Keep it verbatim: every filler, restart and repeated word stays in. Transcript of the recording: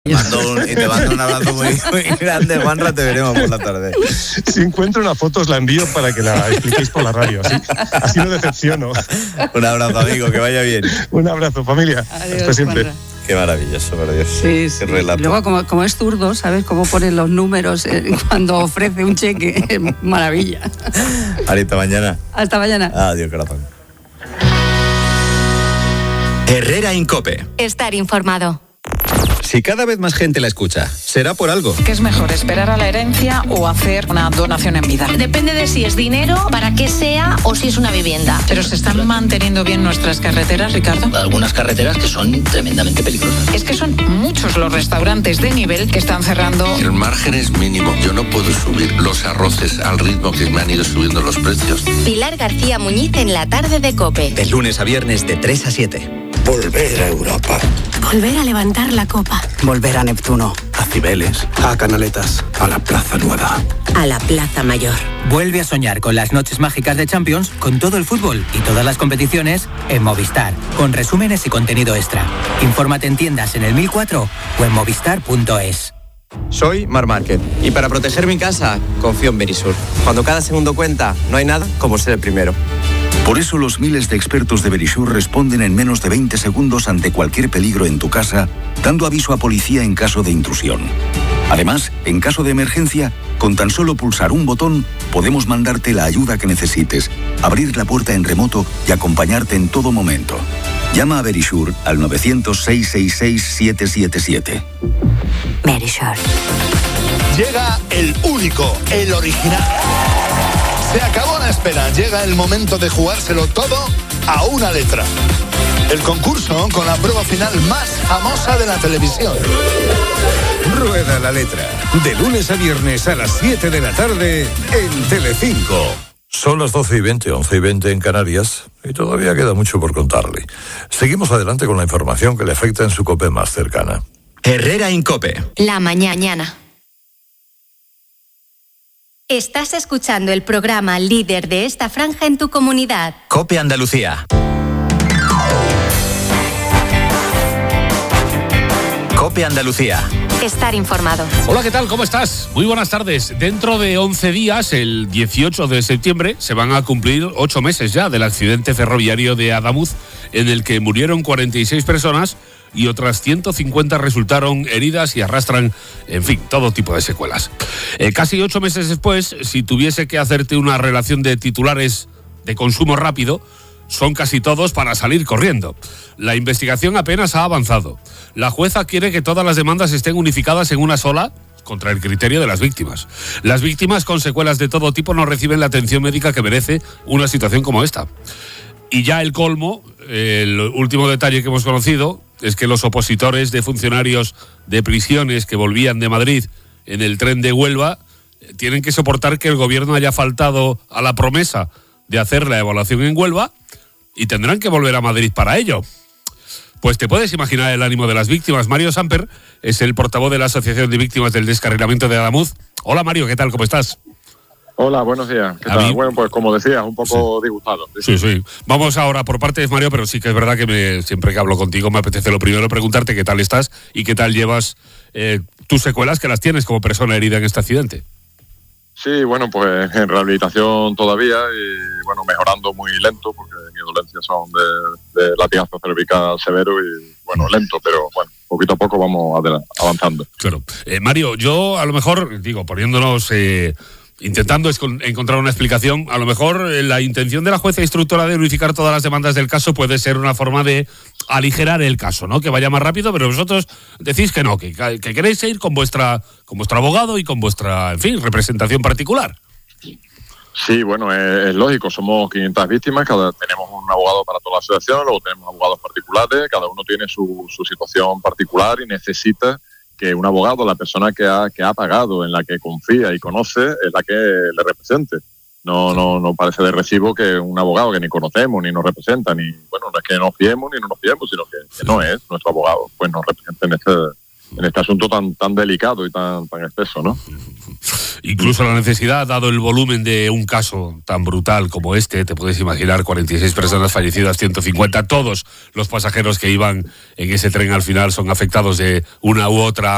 Te mando un, y te mando un abrazo muy, muy grande, Juanra, te veremos por la tarde. Si encuentro una foto os la envío para que la expliquéis por la radio, así, así no decepciono. Un abrazo, amigo, que vaya bien. Un abrazo, familia. Adiós, Hasta siempre. Juanra. Qué maravilloso, maravilloso. Sí, sí. Qué relato. Luego, como, como es zurdo, ¿sabes cómo ponen los números eh, cuando ofrece un cheque? Maravilla. Ahorita mañana. Hasta mañana. Adiós, corazón. Herrera Incope. Estar informado. Si cada vez más gente la escucha, será por algo. ¿Qué es mejor, esperar a la herencia o hacer una donación en vida? Depende de si es dinero, para qué sea o si es una vivienda. Pero se están manteniendo bien nuestras carreteras, Ricardo. Algunas carreteras que son tremendamente peligrosas. Es que son muchos los restaurantes de nivel que están cerrando. El margen es mínimo. Yo no puedo subir los arroces al ritmo que me han ido subiendo los precios. Pilar García Muñiz en la tarde de COPE. De lunes a viernes de tres a siete. Volver a Europa. Volver a levantar la copa. Volver a Neptuno. A Cibeles. A Canaletas. A la Plaza Nueva. A la Plaza Mayor. Vuelve a soñar con las noches mágicas de Champions, con todo el fútbol y todas las competiciones en Movistar, con resúmenes y contenido extra. Infórmate en tiendas en el mil cuatro o en movistar punto es. Soy Mar Márquez y para proteger mi casa confío en Verisur. Cuando cada segundo cuenta, no hay nada como ser el primero. Por eso los miles de expertos de Verisur responden en menos de veinte segundos ante cualquier peligro en tu casa, dando aviso a policía en caso de intrusión. Además, en caso de emergencia, con tan solo pulsar un botón, podemos mandarte la ayuda que necesites, abrir la puerta en remoto y acompañarte en todo momento. Llama a Verisur al nueve cero cero, seis seis seis, siete siete siete. Verisur. Llega el único, el original. Se acabó la espera, llega el momento de jugárselo todo a una letra. El concurso con la prueba final más famosa de la televisión. Rueda la letra, de lunes a viernes a las siete de la tarde en Telecinco. Son las doce y veinte, once y veinte en Canarias, y todavía queda mucho por contarle. Seguimos adelante con la información que le afecta en su COPE más cercana. Herrera Incope. La mañana. Estás escuchando el programa líder de esta franja en tu comunidad. COPE Andalucía. COPE Andalucía. Estar informado. Hola, ¿qué tal? ¿Cómo estás? Muy buenas tardes. Dentro de once días, el dieciocho de septiembre, se van a cumplir ocho meses ya del accidente ferroviario de Adamuz, en el que murieron cuarenta y seis personas y otras ciento cincuenta resultaron heridas y arrastran, en fin, todo tipo de secuelas. Eh, casi ocho meses después, si tuviese que hacerte una relación de titulares de consumo rápido, son casi todos para salir corriendo. La investigación apenas ha avanzado. La jueza quiere que todas las demandas estén unificadas en una sola, contra el criterio de las víctimas. Las víctimas con secuelas de todo tipo no reciben la atención médica que merece una situación como esta. Y ya el colmo, el último detalle que hemos conocido, es que los opositores de funcionarios de prisiones que volvían de Madrid en el tren de Huelva tienen que soportar que el gobierno haya faltado a la promesa de hacer la evaluación en Huelva y tendrán que volver a Madrid para ello. Pues te puedes imaginar el ánimo de las víctimas. Mario Samper es el portavoz de la Asociación de Víctimas del Descarrilamiento de Adamuz. Hola Mario, ¿qué tal? ¿Cómo estás? Hola, buenos días. ¿Qué A tal? mí- Bueno, pues como decías, un poco Sí. disgustado. Sí, sí. Vamos ahora por partes, Mario, pero sí que es verdad que me, siempre que hablo contigo me apetece lo primero preguntarte qué tal estás y qué tal llevas eh, tus secuelas que las tienes como persona herida en este accidente. Sí, bueno, pues en rehabilitación todavía y bueno, mejorando muy lento porque mis dolencias son de, de latigazo cervical severo y bueno, lento, pero bueno, poquito a poco vamos adela- avanzando. Claro. Eh, Mario, yo a lo mejor, digo, poniéndonos, eh, intentando escon- encontrar una explicación, a lo mejor eh, la intención de la jueza instructora de unificar todas las demandas del caso puede ser una forma de aligerar el caso, ¿no? Que vaya más rápido, pero vosotros decís que no, que, que queréis ir con vuestra, con vuestro abogado y con vuestra, en fin, representación particular. Sí, bueno, es, es lógico, somos quinientas víctimas, cada tenemos un abogado para toda la asociación, luego tenemos abogados particulares, cada uno tiene su, su situación particular y necesita que un abogado, la persona que ha, que ha pagado, en la que confía y conoce, es la que le represente. No, no, no parece de recibo que un abogado que ni conocemos, ni nos representa, ni, bueno, no es que nos fiemos ni no nos fiemos, sino que, que no es nuestro abogado, pues nos representa en este, en este asunto tan, tan delicado y tan, tan espeso, ¿no? Incluso la necesidad, dado el volumen de un caso tan brutal como este, te puedes imaginar, cuarenta y seis personas fallecidas, ciento cincuenta, todos los pasajeros que iban en ese tren al final son afectados de una u otra